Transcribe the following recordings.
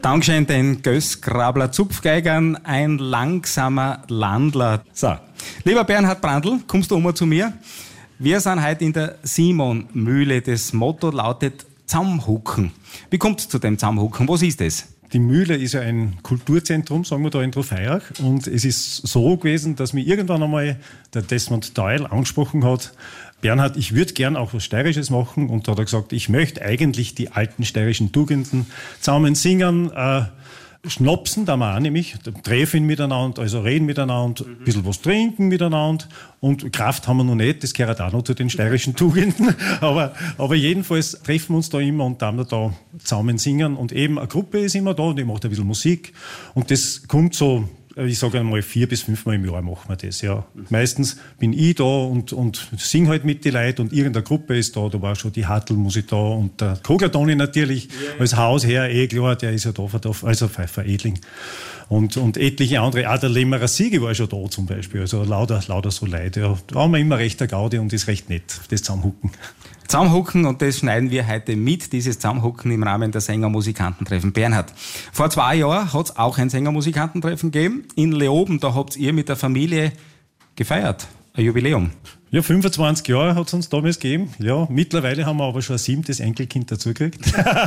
Dankeschön den Göss Grabler Zupfgeigern, ein langsamer Landler. So, lieber Bernhard Brandl, kommst du zu mir? Wir sind heute in der Simon-Mühle. Das Motto lautet Zusammenhucken. Wie kommt es zu dem Zusammenhucken? Was ist das? Die Mühle ist ja ein Kulturzentrum, sagen wir da in Trofeiach. Und es ist so gewesen, dass mich irgendwann einmal der Desmond Doyle angesprochen hat, Bernhard, ich würde gern auch was Steirisches machen. Und da hat er gesagt, ich möchte eigentlich die alten steirischen Tugenden zusammen singen, schnapsen, da wir auch nämlich, treffen miteinander, also reden miteinander, ein bisschen was trinken miteinander und Kraft haben wir noch nicht, das gehört auch noch zu den steirischen Tugenden, aber jedenfalls treffen wir uns da immer und dann da zusammen singen und eben eine Gruppe ist immer da und ich mache ein bisschen Musik und das kommt so, ich sage einmal 4 bis 5 Mal im Jahr machen wir das, ja. Meistens bin ich da und singe halt mit den Leuten und irgendeine Gruppe ist da war schon die Hartl muss ich da und der Kogler-Toni natürlich als Hausherr, klar, der ist ja da, also Pfeiffer Edling und etliche andere, auch der Lämmerer Siege war schon da zum Beispiel, also lauter so Leute, ja. Da haben wir immer recht der Gaudi und ist recht nett, das Zusammenhucken. Zusammenhucken und das schneiden wir heute mit, dieses Zusammenhucken im Rahmen der Sänger-Musikantentreffen. Bernhard, vor 2 Jahren hat es auch ein Sänger-Musikantentreffen gegeben. In Leoben, da habt ihr mit der Familie gefeiert, ein Jubiläum. Ja, 25 Jahre hat es uns damals gegeben. Ja, mittlerweile haben wir aber schon ein 7. Enkelkind dazugekriegt.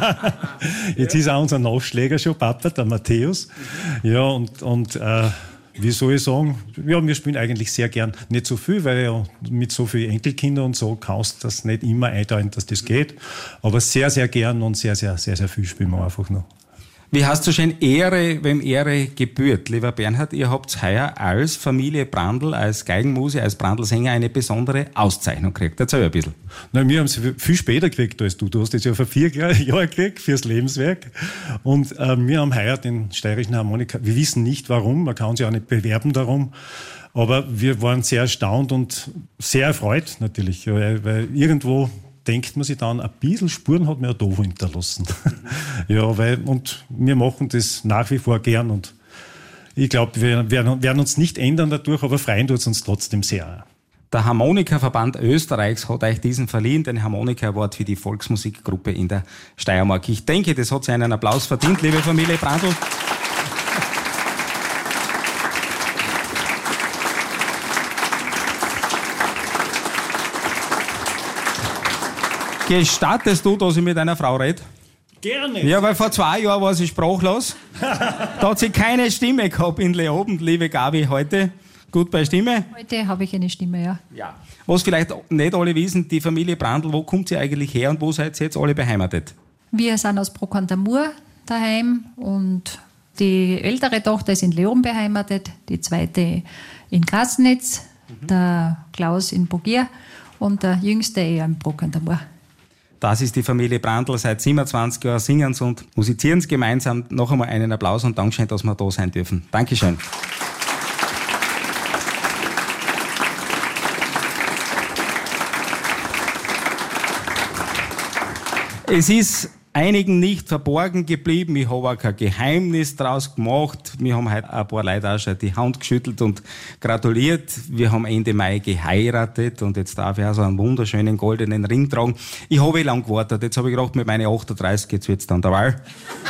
Jetzt ist auch unser Nachschläger schon Papa, der Matthäus. Ja, und wie soll ich sagen, ja, wir spielen eigentlich sehr gern, nicht so viel, weil ja mit so vielen Enkelkindern und so kannst du das nicht immer einteilen, dass das geht, aber sehr, sehr gern und sehr, sehr, sehr, sehr viel spielen wir einfach noch. Wie hast du schon Ehre, wem Ehre gebührt, lieber Bernhard? Ihr habt heuer als Familie Brandl, als Geigenmusik, als Brandl-Sänger eine besondere Auszeichnung gekriegt. Erzähl ein bisschen. Nein, wir haben es viel später gekriegt als du. Du hast es ja vor 4 Jahren gekriegt, fürs Lebenswerk. Und wir haben heuer den steirischen Harmonika. Wir wissen nicht warum, man kann sich auch nicht bewerben darum. Aber wir waren sehr erstaunt und sehr erfreut natürlich, weil irgendwo denkt man sich dann, ein bisschen Spuren hat man ja da hinterlassen. Ja, und wir machen das nach wie vor gern und ich glaube, wir werden uns nicht ändern dadurch, aber freuen tut es uns trotzdem sehr. Der Harmonikaverband Österreichs hat euch diesen verliehen, den Harmonika Award für die Volksmusikgruppe in der Steiermark. Ich denke, das hat sich einen Applaus verdient, liebe Familie Brandl. Gestattest du, dass ich mit einer Frau rede? Gerne. Ja, weil vor 2 Jahren war sie sprachlos. Da hat sie keine Stimme gehabt in Leoben, liebe Gabi. Heute gut bei Stimme? Heute habe ich eine Stimme, ja. Ja. Was vielleicht nicht alle wissen, die Familie Brandl, wo kommt sie eigentlich her und wo seid ihr jetzt alle beheimatet? Wir sind aus Brockant-am-Mur daheim und die ältere Tochter ist in Leoben beheimatet, die zweite in Grasnitz, der Klaus in Bogier und der jüngste eher in Brockant-am-Mur. Das ist die Familie Brandl, seit 27 Jahren singen sie und musizieren sie gemeinsam. Noch einmal einen Applaus und Dankeschön, dass wir da sein dürfen. Dankeschön. Es ist einigen nicht verborgen geblieben. Ich habe auch kein Geheimnis daraus gemacht. Wir haben heute ein paar Leute auch schon die Hand geschüttelt und gratuliert. Wir haben Ende Mai geheiratet und jetzt darf ich auch so einen wunderschönen goldenen Ring tragen. Ich habe lang gewartet. Jetzt habe ich gedacht, mit meinen 38 jetzt wird es dann der Wahl.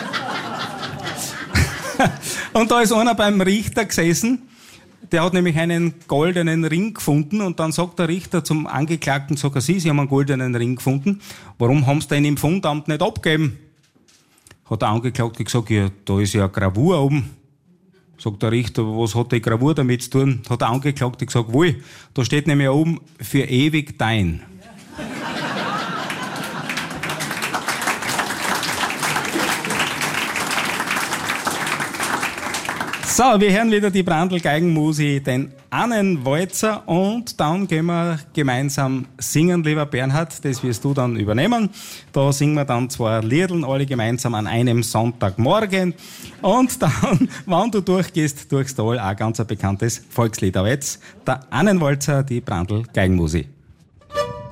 Und da ist einer beim Richter gesessen. Der hat nämlich einen goldenen Ring gefunden und dann sagt der Richter zum Angeklagten, sagt Sie haben einen goldenen Ring gefunden, warum haben Sie den im Fundamt nicht abgegeben? Hat der Angeklagte gesagt, ja, da ist ja eine Gravur oben. Sagt der Richter, was hat die Gravur damit zu tun? Hat der Angeklagte gesagt, wohl, da steht nämlich oben, für ewig dein. So, wir hören wieder die Brandl-Geigenmusik, den Annenwalzer und dann gehen wir gemeinsam singen, lieber Bernhard, das wirst du dann übernehmen. Da singen wir dann 2 Liedl, alle gemeinsam an einem Sonntagmorgen und dann, wenn du durchgehst, durchs Tal, auch ganz ein bekanntes Volkslied. Aber jetzt der Annenwalzer, die Brandl-Geigenmusik.